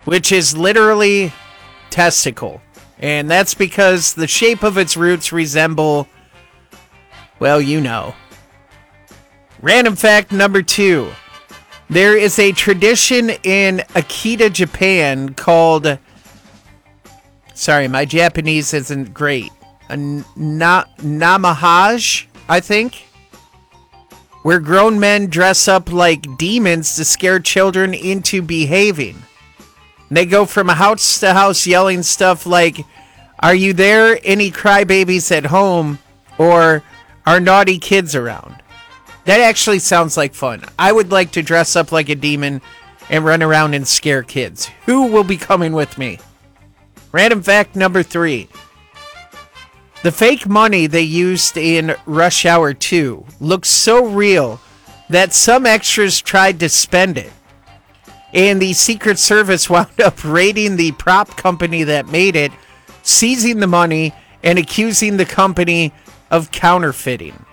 which is literally testicle. And that's because the shape of its roots resemble, well, you know. Random fact number 2. There is a tradition in Akita, Japan called... Sorry, my Japanese isn't great. A namahage, I think? Where grown men dress up like demons to scare children into behaving. They go from house to house yelling stuff like, "Are you there? Any crybabies at home?" Or, "Are naughty kids around?" That actually sounds like fun. I would like to dress up like a demon and run around and scare kids. Who will be coming with me? Random fact number 3. The fake money they used in Rush Hour 2 looks so real that some extras tried to spend it. And the Secret Service wound up raiding the prop company that made it, seizing the money, and accusing the company of counterfeiting.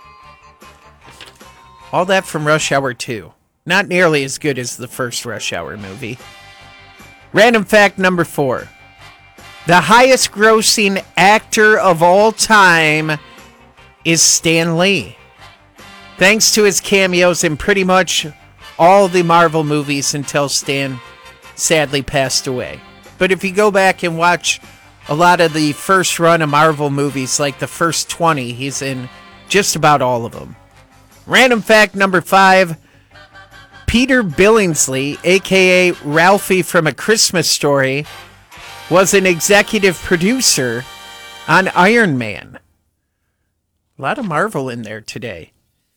All that from Rush Hour 2. Not nearly as good as the first Rush Hour movie. Random fact number 4. The highest grossing actor of all time is Stan Lee. Thanks to his cameos in pretty much all the Marvel movies until Stan sadly passed away. But if you go back and watch a lot of the first run of Marvel movies, like the first 20, he's in just about all of them. Random fact number 5. Peter Billingsley, a.k.a. Ralphie from A Christmas Story, was an executive producer on Iron Man. A lot of Marvel in there today.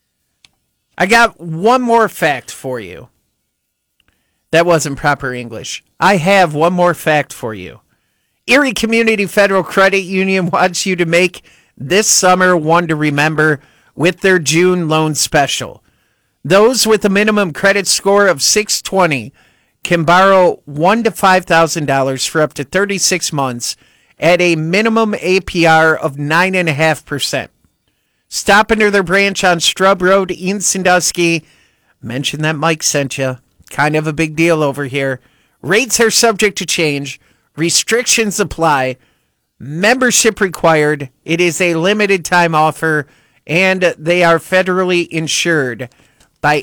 I got one more fact for you. That wasn't proper English. I have one more fact for you. Erie Community Federal Credit Union wants you to make this summer one to remember with their June loan special. Those with a minimum credit score of 620 can borrow $1,000 to $5,000 for up to 36 months at a minimum APR of 9.5%. Stop into their branch on Strub Road in Sandusky. Mention that Mike sent you. Kind of a big deal over here. Rates are subject to change. Restrictions apply. Membership required. It is a limited time offer, and they are federally insured by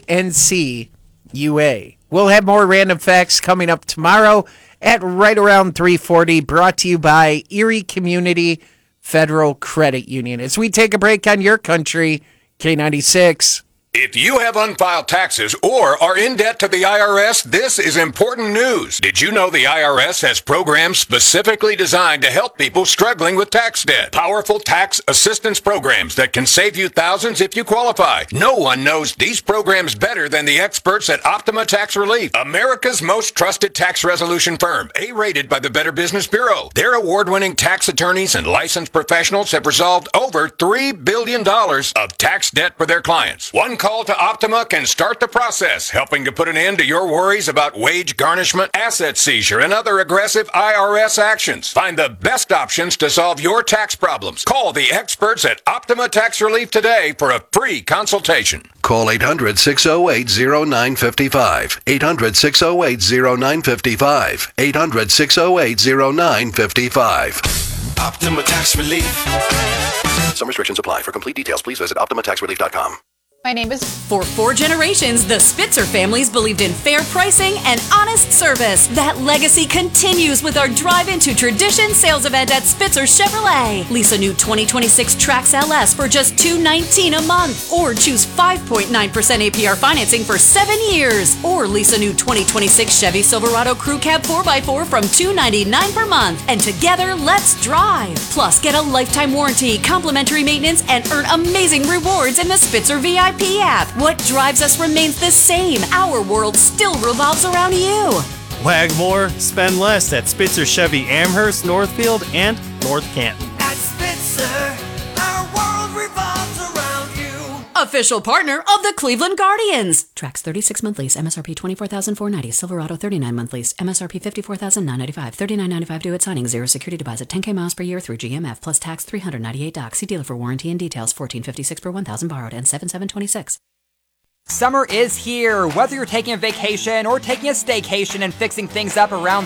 NCUA. We'll have more random facts coming up tomorrow at right around 3:40, brought to you by Erie Community Federal Credit Union. As we take a break on your country, K96. If you have unfiled taxes or are in debt to the IRS, this is important news. Did you know the IRS has programs specifically designed to help people struggling with tax debt? Powerful tax assistance programs that can save you thousands if you qualify. No one knows these programs better than the experts at Optima Tax Relief, America's most trusted tax resolution firm, A-rated by the Better Business Bureau. Their award-winning tax attorneys and licensed professionals have resolved over $3 billion of tax debt for their clients. One call to Optima can start the process, helping to put an end to your worries about wage garnishment, asset seizure, and other aggressive IRS actions. Find the best options to solve your tax problems. Call the experts at Optima Tax Relief today for a free consultation. Call 800-608-0955. 800-608-0955. 800-608-0955. Optima Tax Relief. Some restrictions apply. For complete details, please visit OptimaTaxRelief.com. My name is... For 4 generations, the Spitzer families believed in fair pricing and honest service. That legacy continues with our drive-into tradition sales event at Spitzer Chevrolet. Lease a new 2026 Trax LS for just $219 a month. Or choose 5.9% APR financing for 7 years. Or lease a new 2026 Chevy Silverado Crew Cab 4x4 from $299 per month. And together, let's drive. Plus, get a lifetime warranty, complimentary maintenance, and earn amazing rewards in the Spitzer VIP app. What drives us remains the same. Our world still revolves around you. Wag more, spend less at Spitzer Chevy Amherst, Northfield, and North Canton. At Spitzer, our world revolves around you. Official partner of the Cleveland Guardians. Trax 36 month lease, MSRP $24,490. Silverado 39 month lease, MSRP $54,995. $39.95 due at signing. 0 security deposit. 10K miles per year through GMF plus tax. $398. See dealer for warranty and details. $14.56 per 1,000 borrowed and $7,726. Summer is here. Whether you're taking a vacation or taking a staycation and fixing things up around